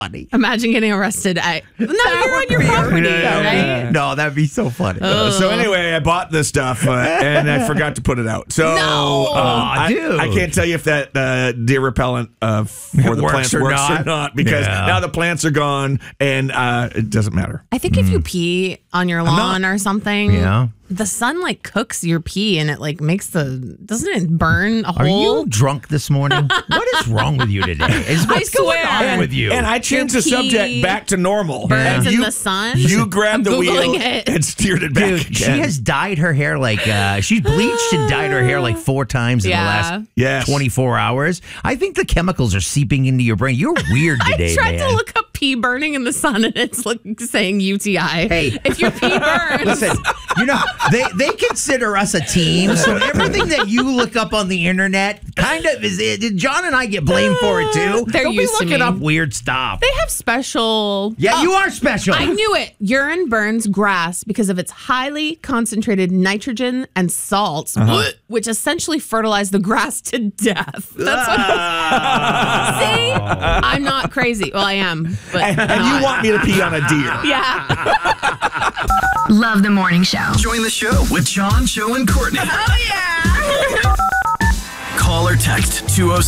funny. Imagine getting arrested at you're on your property, right? No, that'd be so funny. So anyway, I bought this stuff and I forgot to put it out. So dude. I can't tell you if that deer repellent for the plants works or not because now the plants are gone and it doesn't matter. I think if you pee on your lawn or something, the sun like cooks your pee and it like makes doesn't it burn a hole? Are you drunk this morning? What is wrong with you today? What's going on with you? And I changed the subject back to normal. Burns in the sun? You grabbed the wheel it. and steered it back Dude, again. she has dyed her hair like, she's bleached and dyed her hair like 4 times in the last 24 hours. I think the chemicals are seeping into your brain. You're weird today, I tried to look up pee burning in the sun and it's saying UTI. Hey. If your pee burns. Listen, they consider us a team, so everything that you look up on the internet kind of is it. John and I get blamed for it too. They're Don't used be to looking me. up weird stuff. They have special. Yeah, you are special. I knew it. Urine burns grass because of its highly concentrated nitrogen and salts, which essentially fertilize the grass to death. That's what See? I'm not crazy. Well, I am. But and you want me to pee on a deer. Yeah. Love the morning show. Join the show with John, Joe, and Courtney. Oh, yeah. Call or text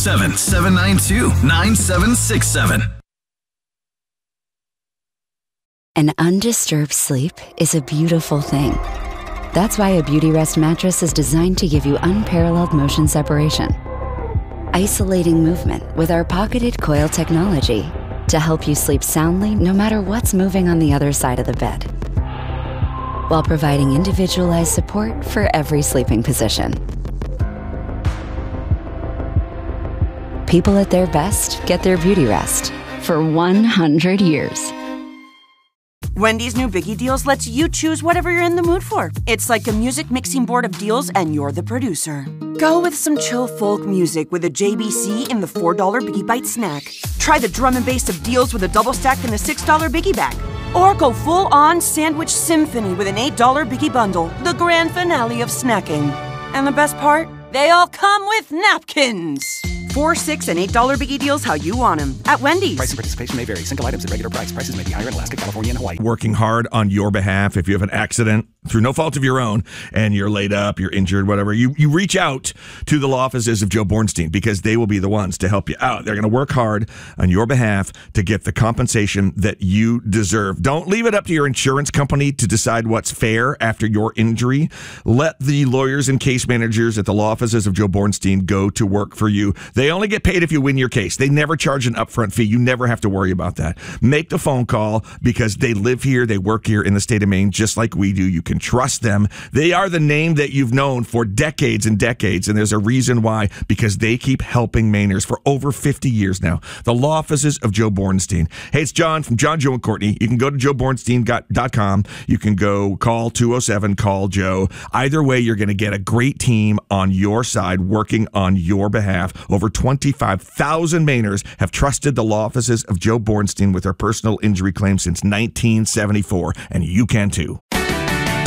207-792-9767. An undisturbed sleep is a beautiful thing. That's why a Beautyrest mattress is designed to give you unparalleled motion separation. Isolating movement with our pocketed coil technology to help you sleep soundly no matter what's moving on the other side of the bed, while providing individualized support for every sleeping position. People at their best get their Beautyrest for 100 years. Wendy's new Biggie Deals lets you choose whatever you're in the mood for. It's like a music mixing board of deals and you're the producer. Go with some chill folk music with a JBC in the $4 Biggie Bite snack. Try the drum and bass of deals with a double stack in the $6 Biggie Bag. Or go full-on sandwich symphony with an $8 Biggie Bundle, the grand finale of snacking. And the best part? They all come with napkins. $4, $6, and $8 Biggie Deals how you want them at Wendy's. Price and participation may vary. Single items at regular price. Prices may be higher in Alaska, California, and Hawaii. Working hard on your behalf. If you have an accident through no fault of your own and you're laid up, you're injured, whatever, you reach out to the law offices of Joe Bornstein because they will be the ones to help you out. They're going to work hard on your behalf to get the compensation that you deserve. Don't leave it up to your insurance company to decide what's fair after your injury. Let the lawyers and case managers at the law offices of Joe Bornstein go to work for you. They only get paid if you win your case. They never charge an upfront fee. You never have to worry about that. Make the phone call because they live here, they work here in the state of Maine just like we do. You can trust them. They are the name that you've known for decades and decades, and there's a reason why, because they keep helping Mainers for over 50 years now. The law offices of Joe Bornstein. Hey, it's John from John, Joe, and Courtney. You can go to joebornstein.com. You can go call 207-CALL-JOE. Either way, you're going to get a great team on your side working on your behalf. Over 25,000 Mainers have trusted the law offices of Joe Bornstein with their personal injury claims since 1974, and you can too.